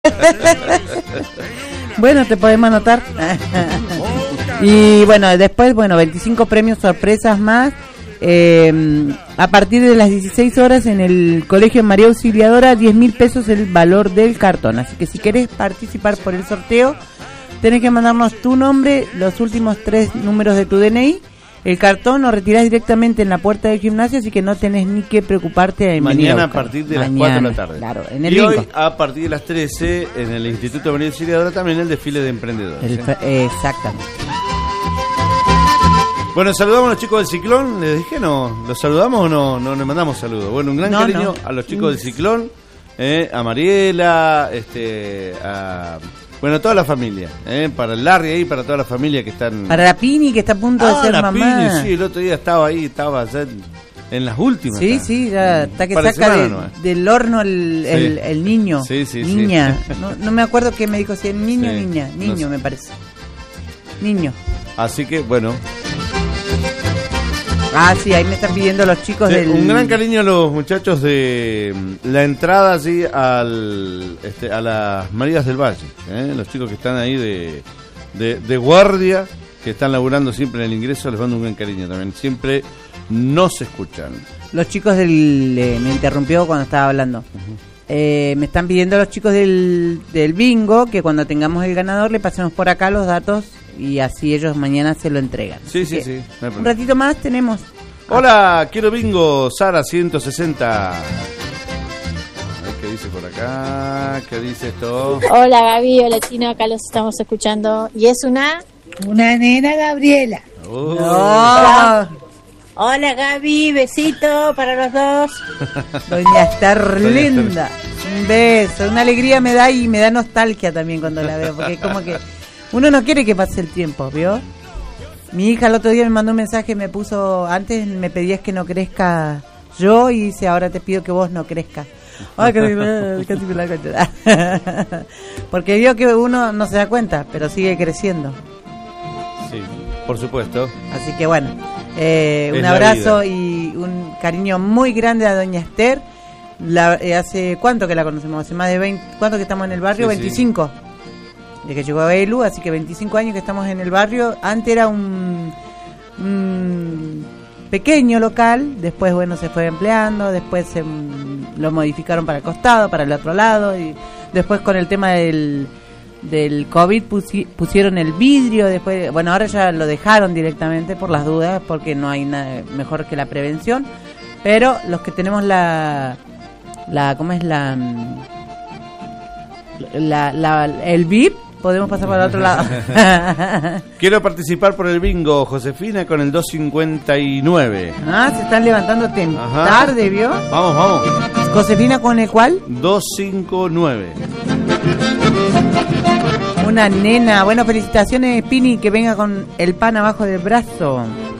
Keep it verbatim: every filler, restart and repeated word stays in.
Bueno, te podemos anotar. Y bueno, después, bueno, veinticinco premios sorpresas más. Eh, a partir de las dieciséis horas en el Colegio María Auxiliadora, diez mil pesos el valor del cartón. Así que si querés participar por el sorteo, tenés que mandarnos tu nombre, los últimos tres números de tu D N I. El cartón lo retirás directamente en la puerta del gimnasio, así que no tenés ni que preocuparte de mañana a, a partir de Mañana, las cuatro de la tarde. Claro, en el y bingo. Hoy a partir de las trece en el Instituto María Auxiliadora también el desfile de emprendedores. El, ¿eh? Exactamente. Bueno, saludamos a los chicos del Ciclón. Les dije, no, ¿los saludamos o no? No les mandamos saludos. Bueno, un gran no, cariño no. a los chicos del Ciclón, eh, a Mariela, este, a... Bueno, toda la familia, ¿eh? Para el Larry ahí, para toda la familia que están... Para la Pini, que está a punto ah, de ser la mamá. Pini, sí, el otro día estaba ahí, estaba ya en, en las últimas. Sí, está. sí, ya está que Para saca de, no, ¿eh? del horno el, sí. el, el niño. Sí, sí, niña. Sí. No, no me acuerdo qué me dijo, si es niño o sí. niña. Niño, no sé. Me parece. Niño. Así que, bueno... Ah, sí, ahí me están pidiendo los chicos sí, del... Un gran cariño a los muchachos de la entrada allí al, este, a las Marías del Valle, ¿eh? Los chicos que están ahí de, de, de guardia, que están laburando siempre en el ingreso, les mando un gran cariño también. Siempre nos escuchan. Los chicos del... Eh, me interrumpió cuando estaba hablando. Uh-huh. Eh, me están pidiendo los chicos del, del bingo que cuando tengamos el ganador le pasemos por acá los datos y así ellos mañana se lo entregan. Sí, sí, sí. No un ratito más tenemos. Hola, quiero bingo, Sara ciento sesenta. A ver qué dice por acá, qué dice esto. Hola Gaby, hola Chino, acá los estamos escuchando. Y es una... Una nena Gabriela. Oh. No. Hola. Hola Gaby, besito para los dos. Doña Esther linda. Un beso, una alegría me da y me da nostalgia también cuando la veo, porque como que uno no quiere que pase el tiempo, ¿vio? Mi hija el otro día me mandó un mensaje, me puso, antes me pedías que no crezca yo y dice, ahora te pido que vos no crezcas. Ay, casi me la concha. Porque vio que uno no se da cuenta, pero sigue creciendo. Sí, por supuesto. Así que bueno, eh, un abrazo y un cariño muy grande a doña Esther. La, eh, ¿Hace cuánto que la conocemos? Hace más de veinte, ¿cuánto que estamos en el barrio? Sí, veinticinco. Sí. De que llegó a Belu, así que veinticinco años que estamos en el barrio. Antes era un, un pequeño local, después bueno se fue empleando, después se, lo modificaron para el costado, para el otro lado, y después con el tema del, del COVID pusi, pusieron el vidrio, después bueno ahora ya lo dejaron directamente por las dudas, porque no hay nada mejor que la prevención, pero los que tenemos la... la ¿cómo es la la, la el V I P? Podemos pasar para el otro lado. Quiero participar por el bingo, Josefina, con el doscientos cincuenta y nueve. Ah, se están levantando tem- tarde, ¿vio? Vamos, vamos. Josefina, ¿con el cuál? doscientos cincuenta y nueve. Una nena. Bueno, felicitaciones, Pini, que venga con el pan abajo del brazo.